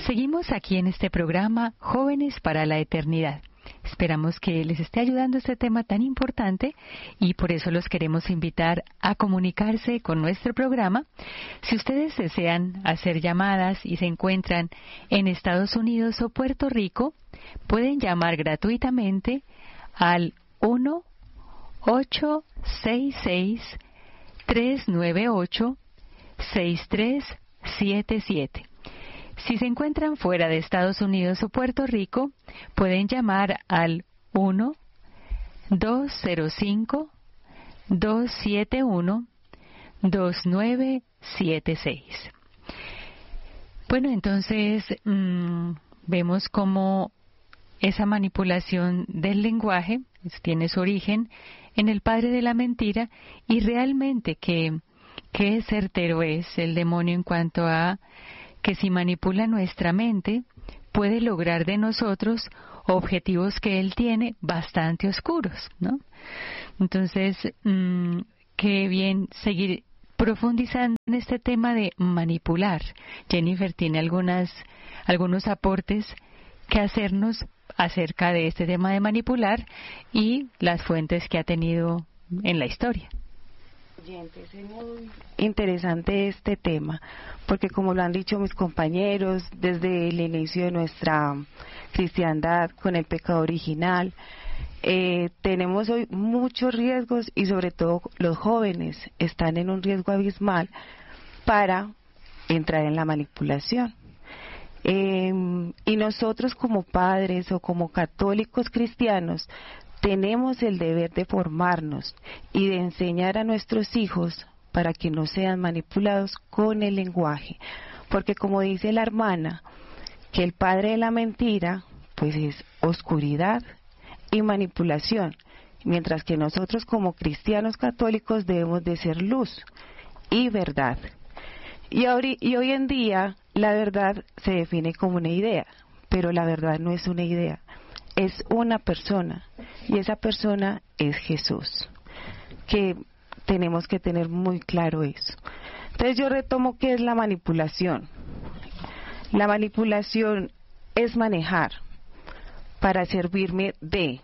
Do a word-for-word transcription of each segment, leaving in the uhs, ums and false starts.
Seguimos aquí en este programa Jóvenes para la Eternidad. Esperamos que les esté ayudando este tema tan importante y por eso los queremos invitar a comunicarse con nuestro programa. Si ustedes desean hacer llamadas y se encuentran en Estados Unidos o Puerto Rico, pueden llamar gratuitamente al uno ocho seis seis, tres nueve ocho, seis tres siete siete. Si se encuentran fuera de Estados Unidos o Puerto Rico, pueden llamar al uno dos cero cinco, dos siete uno, dos nueve siete seis. Bueno, entonces mmm, vemos cómo esa manipulación del lenguaje tiene su origen en el padre de la mentira y realmente que qué certero es el demonio en cuanto a que si manipula nuestra mente, puede lograr de nosotros objetivos que él tiene bastante oscuros, ¿no? Entonces, mmm, qué bien seguir profundizando en este tema de manipular. Jennifer tiene algunas, algunos aportes que hacernos acerca de este tema de manipular y las fuentes que ha tenido en la historia. Es muy interesante este tema, porque como lo han dicho mis compañeros, desde el inicio de nuestra cristiandad con el pecado original, eh, tenemos hoy muchos riesgos y sobre todo los jóvenes están en un riesgo abismal para entrar en la manipulación. Eh, y nosotros como padres o como católicos cristianos tenemos el deber de formarnos y de enseñar a nuestros hijos para que no sean manipulados con el lenguaje. Porque como dice la hermana, que el padre de la mentira, pues es oscuridad y manipulación. Mientras que nosotros como cristianos católicos debemos de ser luz y verdad. Y hoy, y hoy en día la verdad se define como una idea, pero la verdad no es una idea. Es una persona y esa persona es Jesús, que tenemos que tener muy claro eso. Entonces yo retomo qué es la manipulación. La manipulación es manejar para servirme de.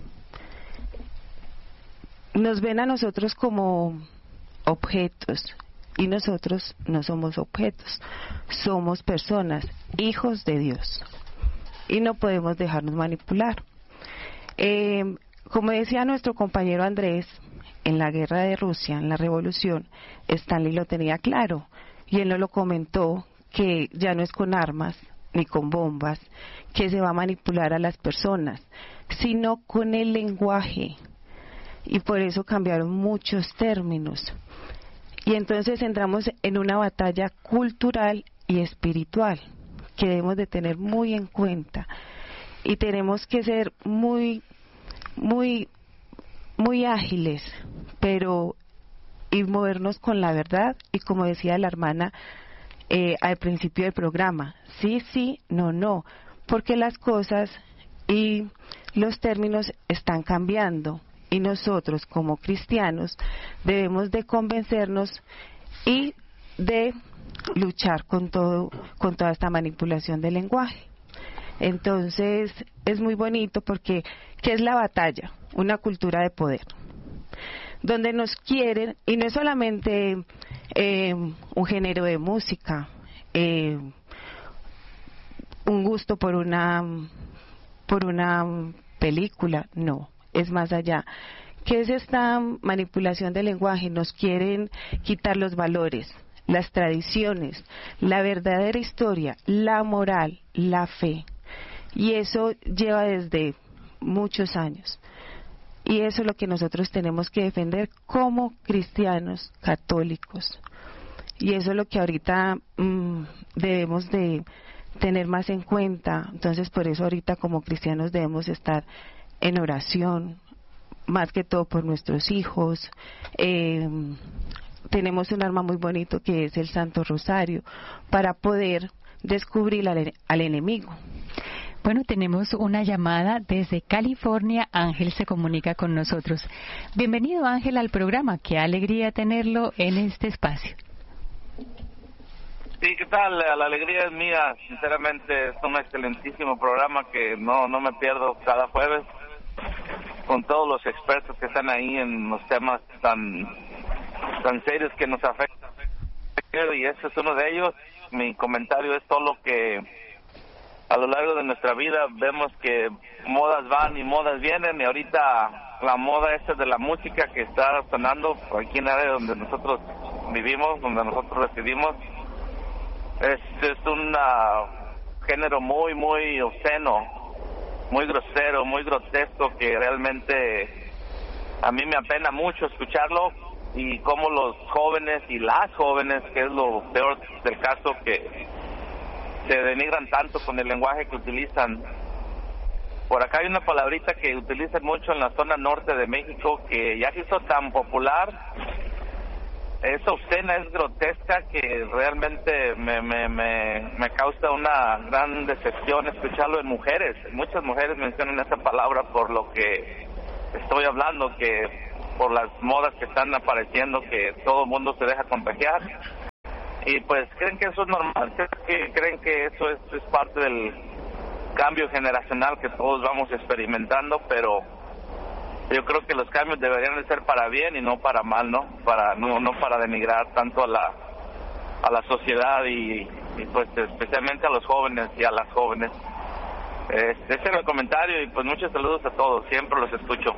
Nos ven a nosotros como objetos y nosotros no somos objetos, somos personas, hijos de Dios. Y no podemos dejarnos manipular. Eh, como decía nuestro compañero Andrés, en la guerra de Rusia, en la revolución, Stanley lo tenía claro, y él nos lo comentó, que ya no es con armas ni con bombas que se va a manipular a las personas, sino con el lenguaje, y por eso cambiaron muchos términos. Y entonces entramos en una batalla cultural y espiritual, que debemos de tener muy en cuenta y tenemos que ser muy muy muy ágiles, pero y movernos con la verdad y como decía la hermana eh, al principio del programa, sí, sí, no, no, porque las cosas y los términos están cambiando y nosotros como cristianos debemos de convencernos y de luchar con todo, con toda esta manipulación del lenguaje. Entonces es muy bonito porque ¿qué es la batalla? Una cultura de poder, donde nos quieren, y no es solamente eh, un género de música, eh, un gusto por una por una película, no, es más allá. ¿Qué es esta manipulación del lenguaje? Nos quieren quitar los valores, las tradiciones, la verdadera historia, la moral, la fe. Y eso lleva desde muchos años. Y eso es lo que nosotros tenemos que defender como cristianos católicos. Y eso es lo que ahorita mmm, debemos de tener más en cuenta. Entonces, por eso ahorita como cristianos debemos estar en oración, más que todo por nuestros hijos. Eh, tenemos un arma muy bonito que es el Santo Rosario para poder descubrir al, al enemigo. Bueno, tenemos una llamada desde California. Ángel se comunica con nosotros. Bienvenido, Ángel, al programa. Qué alegría tenerlo en este espacio. Sí, ¿qué tal? La alegría es mía. Sinceramente, es un excelentísimo programa que no no me pierdo cada jueves con todos los expertos que están ahí en los temas tan tan serios que nos afectan. Y ese es uno de ellos. Mi comentario es todo lo que a lo largo de nuestra vida vemos que modas van y modas vienen, y ahorita la moda esta de la música que está sonando aquí en el área donde nosotros vivimos, donde nosotros residimos, es, es un uh, género muy, muy obsceno, muy grosero, muy grotesco, que realmente a mí me apena mucho escucharlo, y cómo los jóvenes y las jóvenes, que es lo peor del caso, que se denigran tanto con el lenguaje que utilizan. Por acá hay una palabrita que utilizan mucho en la zona norte de México que ya se hizo tan popular, es obscena, es grotesca, que realmente me, me, me, me causa una gran decepción escucharlo en mujeres. Muchas mujeres mencionan esa palabra por lo que estoy hablando, que por las modas que están apareciendo, que todo el mundo se deja contagiar. Y pues creen que eso es normal, que creen que eso es, es parte del cambio generacional que todos vamos experimentando, pero yo creo que los cambios deberían de ser para bien y no para mal, ¿no? Para no no para denigrar tanto a la a la sociedad y, y pues especialmente a los jóvenes y a las jóvenes. Este, ese era el comentario, y pues muchos saludos a todos, siempre los escucho.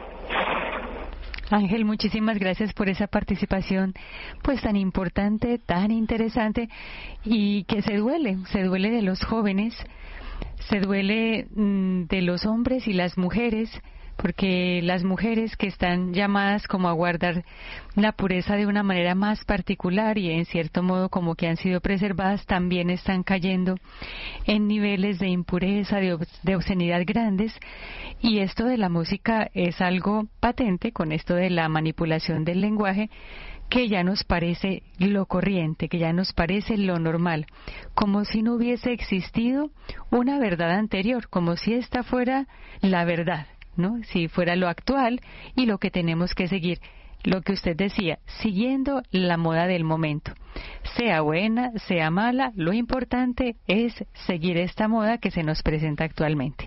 Ángel, muchísimas gracias por esa participación, pues tan importante, tan interesante, y que se duele, se duele de los jóvenes, se duele mmm, de los hombres y las mujeres, porque las mujeres que están llamadas como a guardar la pureza de una manera más particular y en cierto modo como que han sido preservadas, también están cayendo en niveles de impureza, de, obs- de obscenidad grandes, y esto de la música es algo patente con esto de la manipulación del lenguaje, que ya nos parece lo corriente, que ya nos parece lo normal, como si no hubiese existido una verdad anterior, como si esta fuera la verdad, ¿no? Si fuera lo actual y lo que tenemos que seguir. Lo que usted decía, siguiendo la moda del momento. Sea buena, sea mala, lo importante es seguir esta moda que se nos presenta actualmente.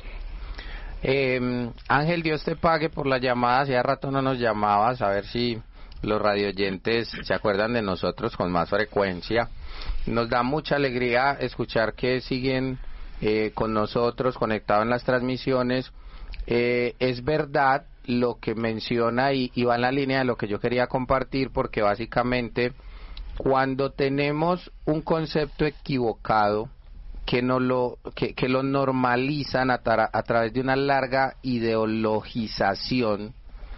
Eh, Ángel, Dios te pague por la llamada. Hacía rato no nos llamabas, a ver si los radioyentes se acuerdan de nosotros con más frecuencia. Nos da mucha alegría escuchar que siguen eh, con nosotros conectados en las transmisiones. Eh, es verdad lo que menciona y, y va en la línea de lo que yo quería compartir, porque básicamente cuando tenemos un concepto equivocado que no lo que, que lo normalizan a, tra- a través de una larga ideologización,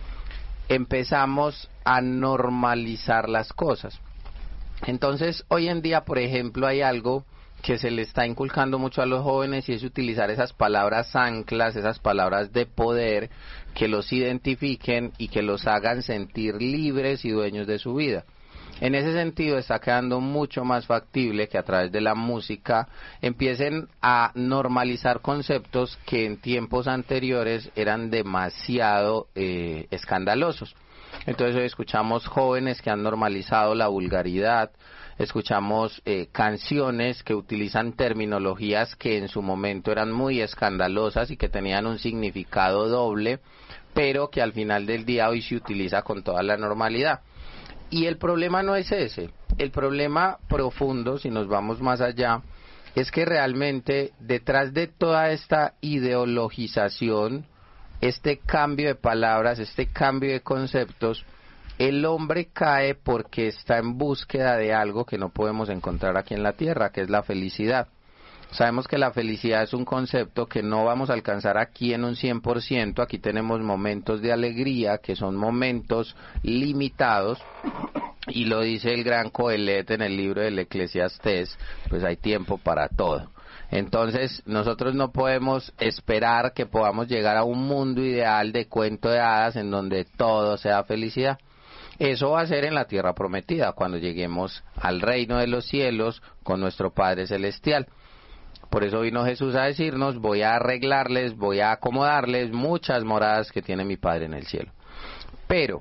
empezamos a normalizar las cosas. Entonces, hoy en día, por ejemplo, hay algo que se le está inculcando mucho a los jóvenes, y es utilizar esas palabras anclas, esas palabras de poder que los identifiquen y que los hagan sentir libres y dueños de su vida. En ese sentido está quedando mucho más factible que a través de la música empiecen a normalizar conceptos que en tiempos anteriores eran demasiado eh, escandalosos. Entonces hoy escuchamos jóvenes que han normalizado la vulgaridad, escuchamos eh, canciones que utilizan terminologías que en su momento eran muy escandalosas y que tenían un significado doble, pero que al final del día hoy se utiliza con toda la normalidad. Y el problema no es ese, el problema profundo, si nos vamos más allá, es que realmente detrás de toda esta ideologización, este cambio de palabras, este cambio de conceptos, el hombre cae porque está en búsqueda de algo que no podemos encontrar aquí en la tierra, que es la felicidad. Sabemos que la felicidad es un concepto que no vamos a alcanzar aquí en un cien por ciento, aquí tenemos momentos de alegría que son momentos limitados, y lo dice el gran Coelet en el libro del Eclesiastés, pues hay tiempo para todo. Entonces nosotros no podemos esperar que podamos llegar a un mundo ideal de cuento de hadas en donde todo sea felicidad. Eso va a ser en la tierra prometida, cuando lleguemos al reino de los cielos con nuestro Padre Celestial. Por eso vino Jesús a decirnos: voy a arreglarles, voy a acomodarles muchas moradas que tiene mi Padre en el cielo. Pero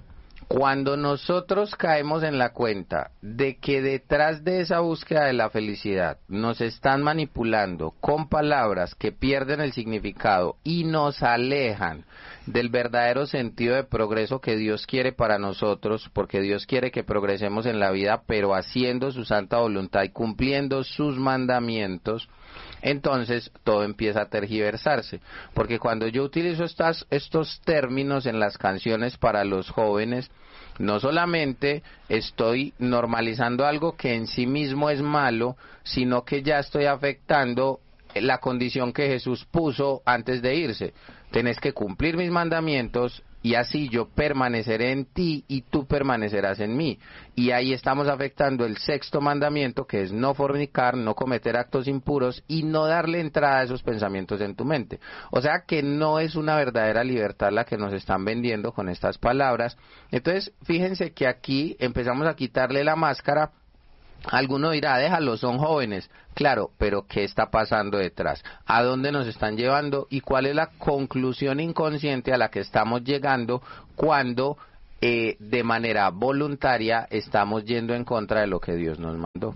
Cuando nosotros caemos en la cuenta de que detrás de esa búsqueda de la felicidad nos están manipulando con palabras que pierden el significado y nos alejan del verdadero sentido de progreso que Dios quiere para nosotros, porque Dios quiere que progresemos en la vida, pero haciendo su santa voluntad y cumpliendo sus mandamientos, entonces todo empieza a tergiversarse, porque cuando yo utilizo estas, estos términos en las canciones para los jóvenes, no solamente estoy normalizando algo que en sí mismo es malo, sino que ya estoy afectando la condición que Jesús puso antes de irse. Tenés que cumplir mis mandamientos y así yo permaneceré en ti y tú permanecerás en mí. Y ahí estamos afectando el sexto mandamiento, que es no fornicar, no cometer actos impuros y no darle entrada a esos pensamientos en tu mente. O sea que no es una verdadera libertad la que nos están vendiendo con estas palabras. Entonces, fíjense que aquí empezamos a quitarle la máscara. Alguno dirá, déjalo, son jóvenes. Claro, pero ¿qué está pasando detrás? ¿A dónde nos están llevando? ¿Y cuál es la conclusión inconsciente a la que estamos llegando cuando eh, de manera voluntaria estamos yendo en contra de lo que Dios nos mandó?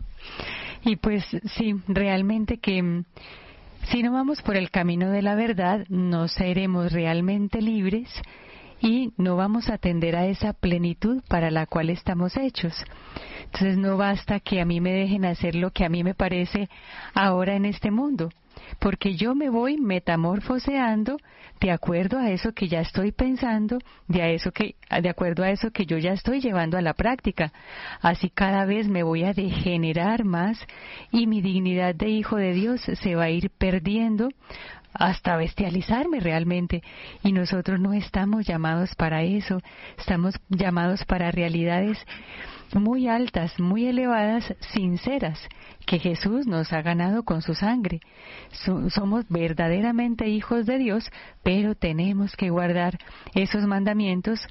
Y pues sí, realmente que si no vamos por el camino de la verdad, no seremos realmente libres y no vamos a atender a esa plenitud para la cual estamos hechos. Entonces no basta que a mí me dejen hacer lo que a mí me parece ahora en este mundo, porque yo me voy metamorfoseando de acuerdo a eso que ya estoy pensando, de, a eso que, de acuerdo a eso que yo ya estoy llevando a la práctica. Así cada vez me voy a degenerar más y mi dignidad de hijo de Dios se va a ir perdiendo hasta bestializarme realmente. Y nosotros no estamos llamados para eso, estamos llamados para realidades muy altas, muy elevadas, sinceras, que Jesús nos ha ganado con su sangre. So, somos verdaderamente hijos de Dios, pero tenemos que guardar esos mandamientos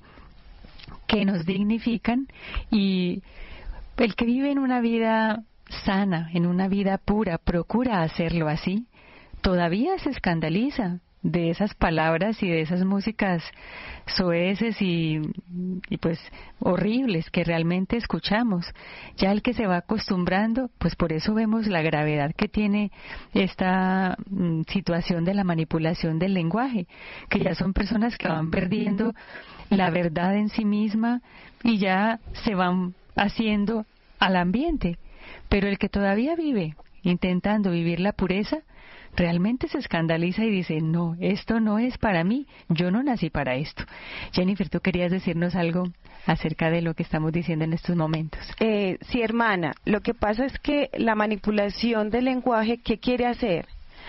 que nos dignifican, y el que vive en una vida sana, en una vida pura, procura hacerlo así, todavía se escandaliza de esas palabras y de esas músicas soeces y, y pues horribles que realmente escuchamos. Ya el que se va acostumbrando, pues por eso vemos la gravedad que tiene esta mm, situación de la manipulación del lenguaje, que ya son personas que van perdiendo la verdad en sí misma y ya se van haciendo al ambiente. Pero el que todavía vive intentando vivir la pureza, realmente se escandaliza y dice, no, esto no es para mí, yo no nací para esto. Jennifer, ¿tú querías decirnos algo acerca de lo que estamos diciendo en estos momentos? Eh, sí, hermana, lo que pasa es que la manipulación del lenguaje, ¿qué quiere hacer?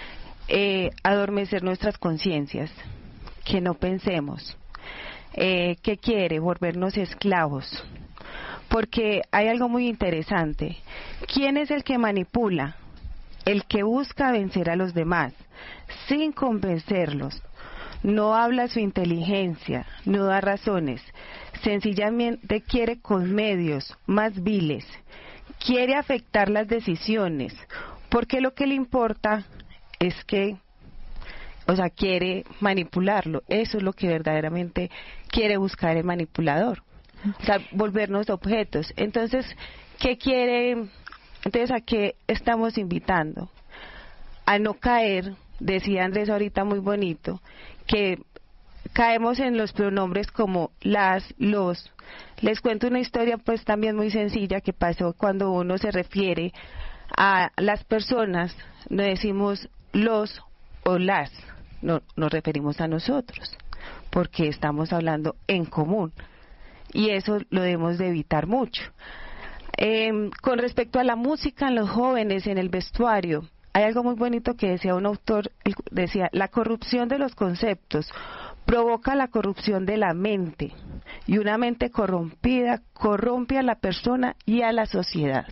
Eh, adormecer nuestras conciencias, que no pensemos. Eh, ¿Qué quiere? Volvernos esclavos. Porque hay algo muy interesante. ¿Quién es el que manipula? El que busca vencer a los demás, sin convencerlos. No habla su inteligencia, no da razones. Sencillamente quiere con medios más viles. Quiere afectar las decisiones, porque lo que le importa es que, o sea, quiere manipularlo. Eso es lo que verdaderamente quiere buscar el manipulador. O sea, volvernos objetos. Entonces, ¿qué quiere? Entonces, ¿a qué estamos invitando? A no caer, decía Andrés ahorita muy bonito, que caemos en los pronombres como las, los. Les cuento una historia pues también muy sencilla que pasó cuando uno se refiere a las personas, no decimos los o las, no, nos referimos a nosotros, porque estamos hablando en común, y eso lo debemos de evitar mucho. Eh, con respecto a la música en los jóvenes, en el vestuario, hay algo muy bonito que decía un autor, decía, la corrupción de los conceptos provoca la corrupción de la mente, y una mente corrompida corrompe a la persona y a la sociedad.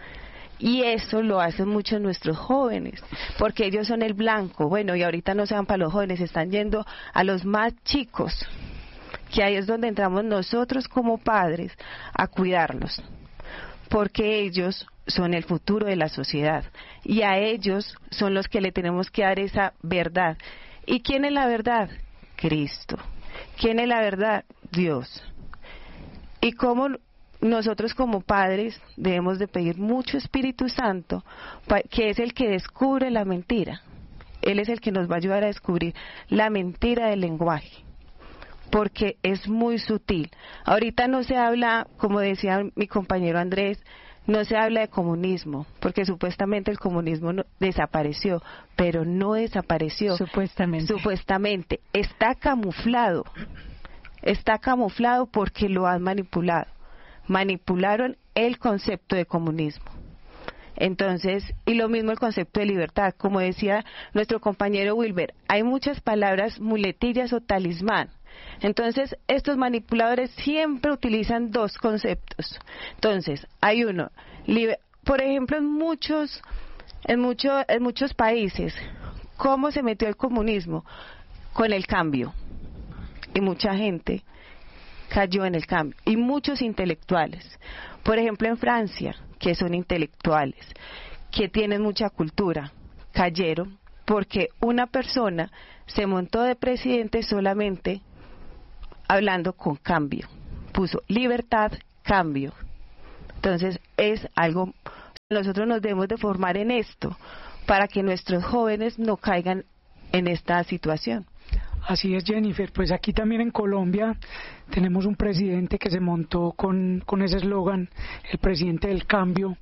Y eso lo hacen muchos nuestros jóvenes, porque ellos son el blanco. Bueno, y ahorita no se van para los jóvenes, están yendo a los más chicos, que ahí es donde entramos nosotros como padres a cuidarlos, porque ellos son el futuro de la sociedad y a ellos son los que le tenemos que dar esa verdad. ¿Y quién es la verdad? Cristo. ¿Quién es la verdad? Dios. y cómo nosotros como padres debemos de pedir mucho Espíritu Santo, que es el que descubre la mentira. Él es el que nos va a ayudar a descubrir la mentira del lenguaje, porque es muy sutil. Ahorita no se habla, como decía mi compañero Andrés, no se habla de comunismo, porque supuestamente el comunismo no, desapareció, pero no desapareció. Supuestamente. Supuestamente. Está camuflado. Está camuflado porque lo han manipulado. Manipularon el concepto de comunismo. Entonces, y lo mismo el concepto de libertad, como decía nuestro compañero Wilber, hay muchas palabras muletillas o talismán. Entonces, estos manipuladores siempre utilizan dos conceptos. Entonces, hay uno, por ejemplo, en muchos, en muchos, en muchos países, ¿cómo se metió el comunismo? Con el cambio. Y mucha gente cayó en el cambio. Y muchos intelectuales. Por ejemplo, en Francia, que son intelectuales, que tienen mucha cultura, cayeron porque una persona se montó de presidente solamente hablando con cambio. Puso libertad, cambio. Entonces es algo, nosotros nos debemos de formar en esto para que nuestros jóvenes no caigan en esta situación. Así es, Jennifer. Pues aquí también en Colombia tenemos un presidente que se montó con, con ese eslogan, el presidente del cambio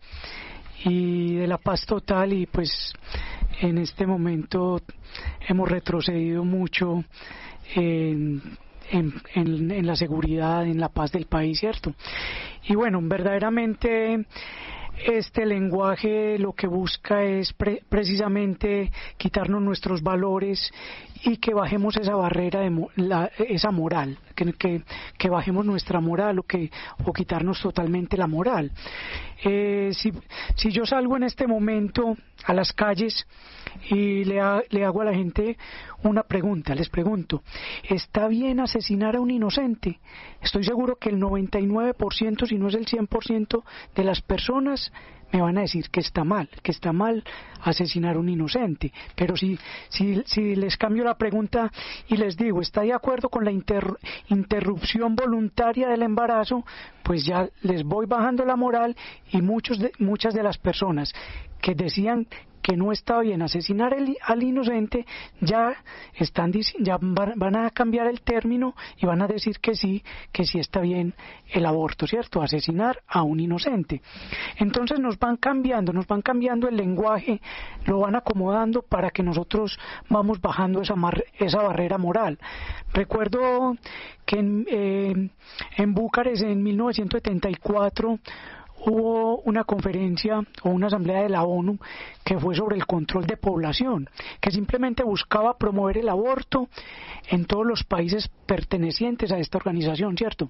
y de la paz total, y pues en este momento hemos retrocedido mucho en, en, en, en la seguridad, en la paz del país, ¿cierto? Y bueno, verdaderamente este lenguaje lo que busca es pre- precisamente quitarnos nuestros valores y que bajemos esa barrera de mo- la, esa moral, que, que, que bajemos nuestra moral o que o quitarnos totalmente la moral. Eh, si, si yo salgo en este momento a las calles y le, ha, le hago a la gente una pregunta, les pregunto, ¿está bien asesinar a un inocente? Estoy seguro que el noventa y nueve por ciento, si no es el cien por ciento de las personas me van a decir que está mal, que está mal asesinar a un inocente. Pero si, si, si les cambio la pregunta y les digo, ¿está de acuerdo con la inter, interrupción voluntaria del embarazo? Pues ya les voy bajando la moral, y muchos de, muchas de las personas que decían que no está bien asesinar el, al inocente, ya están ya van, van a cambiar el término y van a decir que sí, que sí está bien el aborto, ¿cierto? Asesinar a un inocente. Entonces nos van cambiando, nos van cambiando el lenguaje, lo van acomodando para que nosotros vamos bajando esa, mar, esa barrera moral. Recuerdo que en, eh, en Bucarest en mil novecientos setenta y cuatro hubo una conferencia o una asamblea de la ONU que fue sobre el control de población, que simplemente buscaba promover el aborto en todos los países pertenecientes a esta organización, ¿cierto?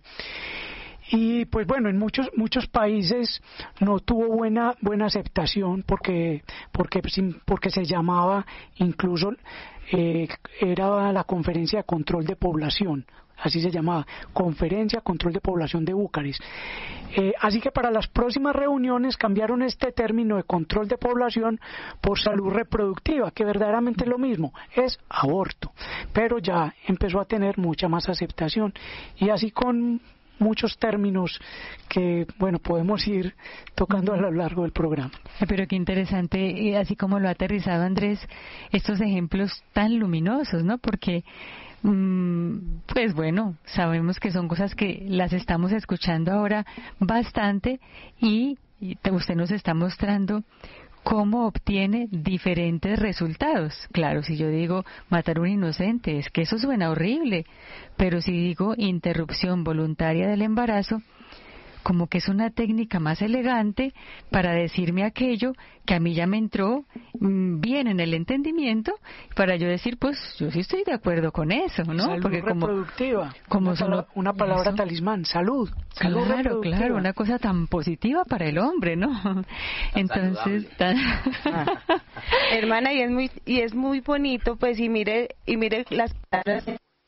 Y pues bueno, en muchos muchos países no tuvo buena buena aceptación porque porque porque se llamaba incluso eh, era la conferencia de control de población. Así se llamaba, Conferencia Control de Población de Bucarest. Eh, así que para las próximas reuniones cambiaron este término de control de población por salud reproductiva, que verdaderamente es lo mismo, es aborto. Pero ya empezó a tener mucha más aceptación, y así con muchos términos que, bueno, podemos ir tocando a lo largo del programa. Pero qué interesante, así como lo ha aterrizado Andrés, estos ejemplos tan luminosos, ¿no? Porque pues bueno, sabemos que son cosas que las estamos escuchando ahora bastante, y usted nos está mostrando cómo obtiene diferentes resultados. Claro, si yo digo matar a un inocente, es que eso suena horrible, pero si digo interrupción voluntaria del embarazo, como que es una técnica más elegante para decirme aquello que a mí ya me entró mmm, bien en el entendimiento, para yo decir, pues yo sí estoy de acuerdo con eso, ¿no? Salud Porque como reproductiva, como una, solo, pala- una palabra eso. talismán, salud, salud Claro, reproductiva. claro, una cosa tan positiva para el hombre, ¿no? Tan Entonces, tan... Ah. Hermana, y es muy y es muy bonito, pues, y mire y mire las palabras,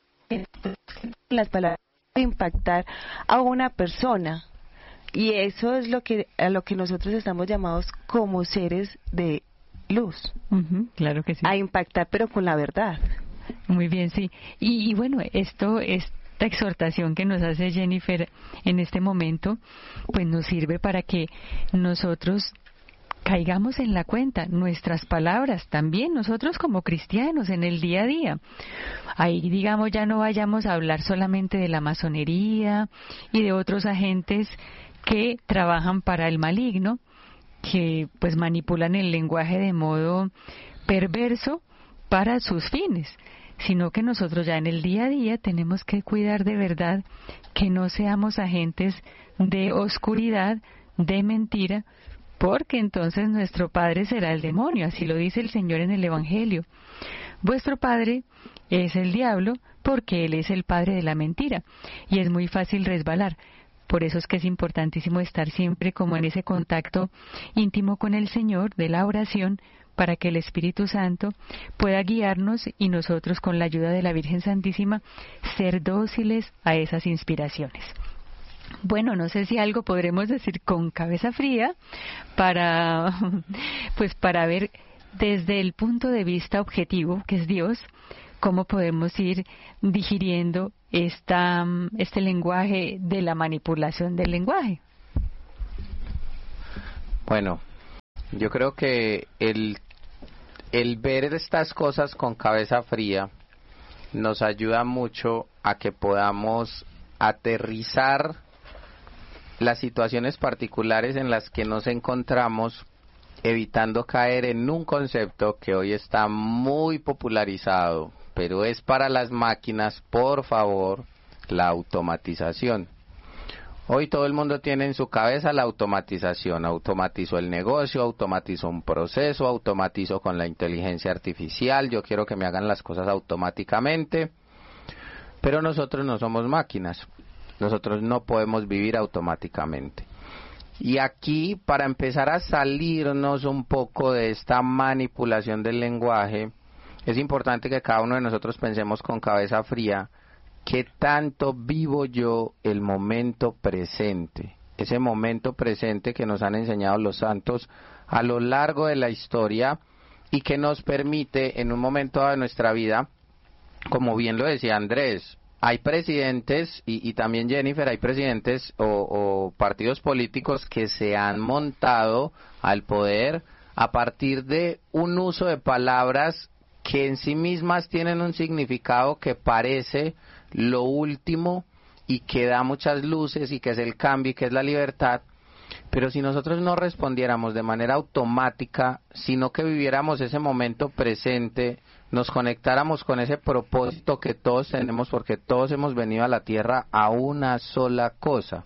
las palabras impactar a una persona. Y eso es lo que a lo que nosotros estamos llamados como seres de luz. Uh-huh, claro que sí. A impactar, pero con la verdad. Muy bien, sí. Y, y bueno, esto es esta exhortación que nos hace Jennifer en este momento, pues nos sirve para que nosotros caigamos en la cuenta, nuestras palabras también, nosotros como cristianos en el día a día. Ahí, digamos, ya no vayamos a hablar solamente de la masonería y de otros agentes que trabajan para el maligno, que pues manipulan el lenguaje de modo perverso para sus fines, sino que nosotros ya en el día a día tenemos que cuidar de verdad que no seamos agentes de oscuridad, de mentira, porque entonces nuestro padre será el demonio, así lo dice el Señor en el Evangelio. Vuestro padre es el diablo, porque él es el padre de la mentira, y es muy fácil resbalar. Por eso es que es importantísimo estar siempre como en ese contacto íntimo con el Señor, de la oración, para que el Espíritu Santo pueda guiarnos y nosotros, con la ayuda de la Virgen Santísima, ser dóciles a esas inspiraciones. Bueno, no sé si algo podremos decir con cabeza fría para, pues para ver desde el punto de vista objetivo, que es Dios, cómo podemos ir digiriendo esta, este lenguaje de la manipulación del lenguaje. Bueno, yo creo que el, el ver estas cosas con cabeza fría nos ayuda mucho a que podamos aterrizar las situaciones particulares en las que nos encontramos, evitando caer en un concepto que hoy está muy popularizado, pero es para las máquinas, por favor, la automatización. Hoy todo el mundo tiene en su cabeza la automatización. Automatizo el negocio, automatizo un proceso, automatizo con la inteligencia artificial, yo quiero que me hagan las cosas automáticamente, pero nosotros no somos máquinas. Nosotros no podemos vivir automáticamente. Y aquí, para empezar a salirnos un poco de esta manipulación del lenguaje, es importante que cada uno de nosotros pensemos con cabeza fría qué tanto vivo yo el momento presente, ese momento presente que nos han enseñado los santos a lo largo de la historia y que nos permite en un momento de nuestra vida, como bien lo decía Andrés, hay presidentes, y, y también Jennifer, hay presidentes o, o partidos políticos que se han montado al poder a partir de un uso de palabras que en sí mismas tienen un significado que parece lo último y que da muchas luces y que es el cambio y que es la libertad, pero si nosotros no respondiéramos de manera automática, sino que viviéramos ese momento presente, nos conectáramos con ese propósito que todos tenemos, porque todos hemos venido a la tierra a una sola cosa,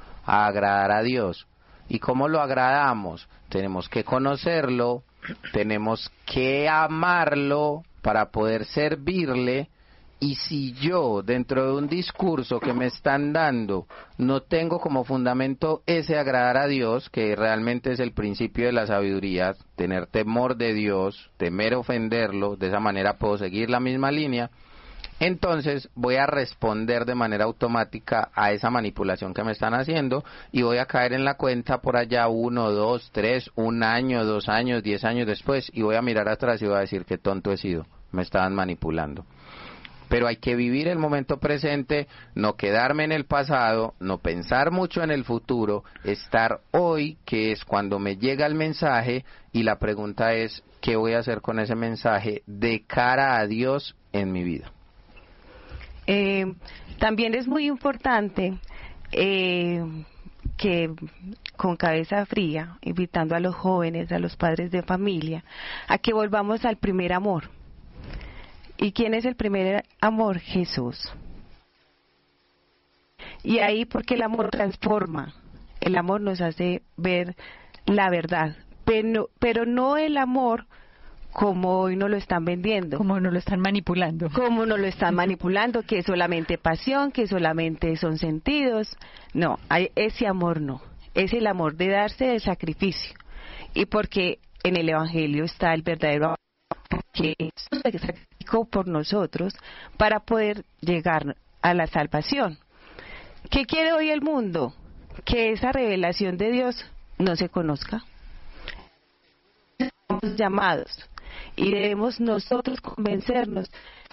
a agradar a Dios. ¿Y cómo lo agradamos? Tenemos que conocerlo, tenemos que amarlo para poder servirle, y si yo dentro de un discurso que me están dando no tengo como fundamento ese agradar a Dios, que realmente es el principio de la sabiduría, tener temor de Dios, temer ofenderlo, de esa manera puedo seguir la misma línea, entonces voy a responder de manera automática a esa manipulación que me están haciendo y voy a caer en la cuenta por allá uno, dos, tres, un año, dos años, diez años después, y voy a mirar atrás y voy a decir qué tonto he sido, me estaban manipulando. Pero hay que vivir el momento presente, no quedarme en el pasado, no pensar mucho en el futuro, estar hoy, que es cuando me llega el mensaje, y la pregunta es, ¿qué voy a hacer con ese mensaje de cara a Dios en mi vida? Eh, también es muy importante eh, que con cabeza fría, invitando a los jóvenes, a los padres de familia, a que volvamos al primer amor. ¿Y quién es el primer amor? Jesús. Y ahí, porque el amor transforma, el amor nos hace ver la verdad, pero, pero no el amor como hoy nos lo están vendiendo. Como nos lo están manipulando. Como nos lo están manipulando, que es solamente pasión, que solamente son sentidos. No, hay, ese amor no, es el amor de darse de sacrificio. Y porque en el Evangelio está el verdadero amor, que se sacrificó por nosotros para poder llegar a la salvación. ¿Qué quiere hoy el mundo? Que esa revelación de Dios no se conozca. Estamos llamados y debemos nosotros convencernos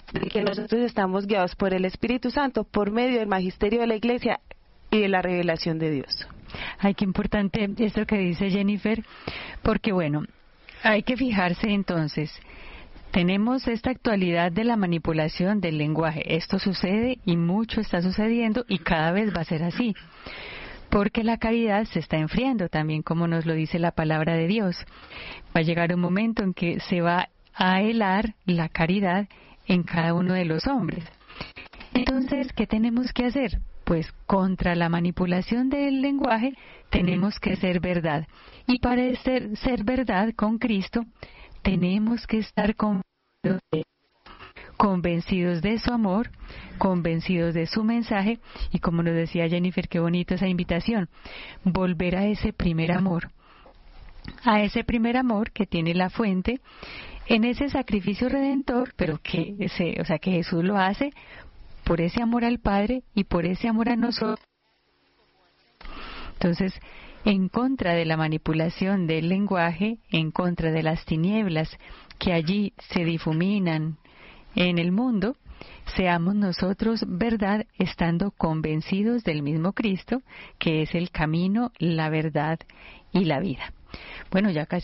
de que nosotros estamos guiados por el Espíritu Santo por medio del magisterio de la Iglesia y de la revelación de Dios. Ay, qué importante esto que dice Jennifer, porque bueno, hay que fijarse entonces, tenemos esta actualidad de la manipulación del lenguaje, esto sucede y mucho está sucediendo y cada vez va a ser así, porque la caridad se está enfriando también, como nos lo dice la palabra de Dios. Va a llegar un momento en que se va a helar la caridad en cada uno de los hombres. Entonces, ¿qué tenemos que hacer? Pues contra la manipulación del lenguaje tenemos que ser verdad. Y para ser, ser verdad con Cristo, tenemos que estar convencidos de, convencidos de su amor, convencidos de su mensaje, y como nos decía Jennifer, qué bonito esa invitación, volver a ese primer amor, a ese primer amor que tiene la fuente en ese sacrificio redentor, pero que ese, o sea, que Jesús lo hace por ese amor al Padre y por ese amor a nosotros. Entonces, en contra de la manipulación del lenguaje, en contra de las tinieblas que allí se difuminan en el mundo, seamos nosotros verdad estando convencidos del mismo Cristo, que es el camino, la verdad y la vida. Bueno, ya casi